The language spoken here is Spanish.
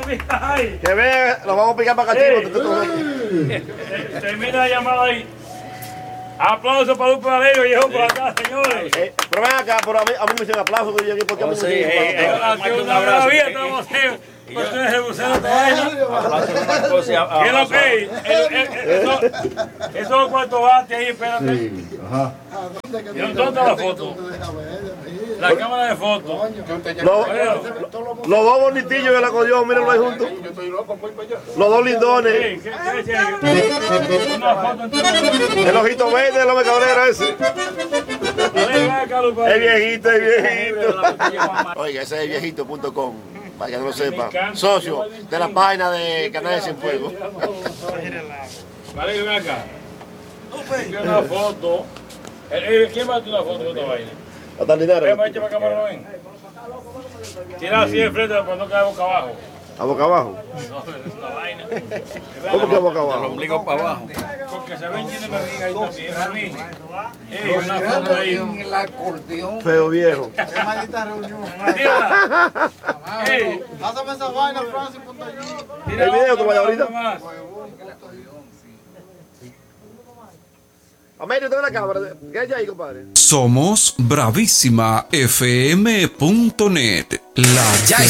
Ay. Que ve, lo vamos a picar para cachimbo. Termina la llamada ahí. Aplausos para un planero, viejo, por acá, señores. Pero ven acá, pero a mí me hicieron aplausos que yo llegué porque Una maravilla, estamos aquí. Ustedes rebucean esta vaina. ¿Qué es lo que es? Esos cuartos bate ahí, espérate. Ajá. ¿Y dónde está la foto? La cámara de fotos. Los dos bonitillos que la cogió, mírenlo ahí juntos. Los dos lindones. Una foto entre El ojito verde de la mercadera ese. Es viejito, es viejito. Oiga, ese es viejito.com, para que no lo sepa. Socio de la página de Canales Sin Fuego. Vale, ven acá. Una foto. ¿Quién va a hacer una foto de esta vaina? Hasta el dinero. Ven, echa para cámara, no ven. Tira así de frente para no caer boca abajo. ¿A boca abajo? No, es una vaina. ¿Cómo que a boca abajo? El ombligo para abajo. Porque se ven tiene barriga ahí también. Una foto ahí. El acordeón. Feo viejo. Qué maldita reunión. Tírala. Pásame esa vaina, Francis. El video que vaya ahorita. Amelio, tengo la cámara. ¿Qué hay ahí, compadre? Somos bravísimafm.net. La